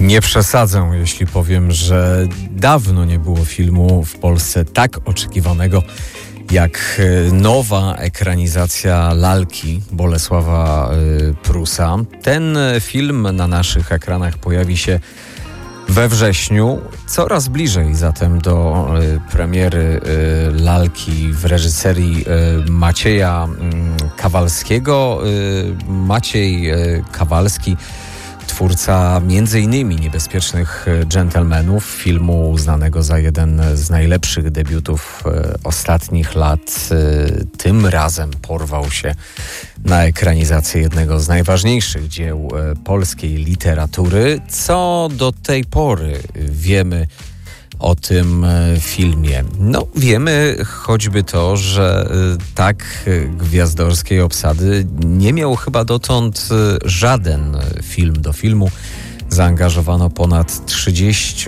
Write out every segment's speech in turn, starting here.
Nie przesadzę, jeśli powiem, że dawno nie było filmu w Polsce tak oczekiwanego jak nowa ekranizacja Lalki Bolesława Prusa. Ten film na naszych ekranach pojawi się we wrześniu, coraz bliżej zatem do premiery Lalki w reżyserii Macieja Kawalskiego. Maciej Kawalski, twórca m.in. Niebezpiecznych Dżentelmenów, filmu uznanego za jeden z najlepszych debiutów ostatnich lat, tym razem porwał się na ekranizację jednego z najważniejszych dzieł polskiej literatury. Co do tej pory wiemy o tym filmie? No, wiemy choćby to, że tak gwiazdorskiej obsady nie miał chyba dotąd żaden film. Do filmu zaangażowano ponad 30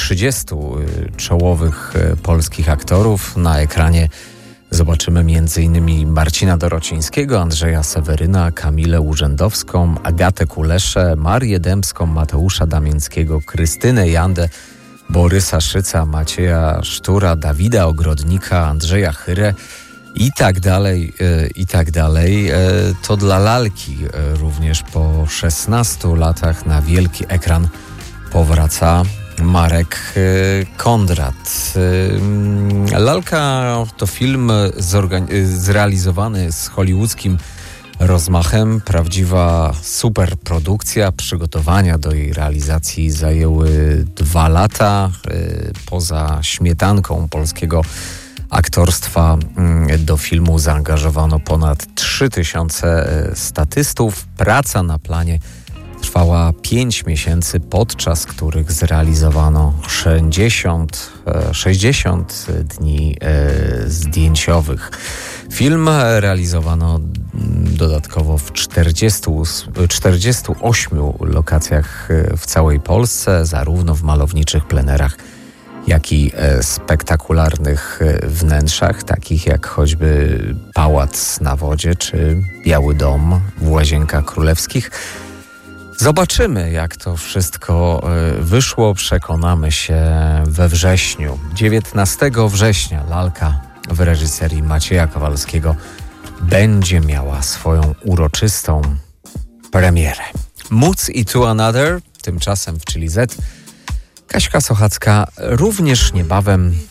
czołowych polskich aktorów. Na ekranie zobaczymy m.in. Marcina Dorocińskiego, Andrzeja Seweryna, Kamilę Urzędowską, Agatę Kuleszę, Marię Dębską, Mateusza Damińskiego, Krystynę Jandę, Borysa Szyca, Macieja Sztura, Dawida Ogrodnika, Andrzeja Chyrę i tak dalej, i tak dalej. To dla Lalki również po 16 latach na wielki ekran powraca Marek Kondrat. Lalka to film zrealizowany z hollywoodzkim rozmachem, prawdziwa superprodukcja. Przygotowania do jej realizacji zajęły 2 lata. Poza śmietanką polskiego aktorstwa do filmu zaangażowano ponad 3000 statystów. Praca na planie trwała 5 miesięcy, podczas których zrealizowano 60 dni zdjęciowych. Film realizowano dodatkowo w 48 lokacjach w całej Polsce, zarówno w malowniczych plenerach, jak i spektakularnych wnętrzach, takich jak choćby Pałac na Wodzie czy Biały Dom w Łazienkach Królewskich. Zobaczymy, jak to wszystko wyszło. Przekonamy się we wrześniu. 19 września Lalka w reżyserii Macieja Kawalskiego będzie miała swoją uroczystą premierę. Móc i To Another, tymczasem w Chili Z. Kaśka Sochacka również niebawem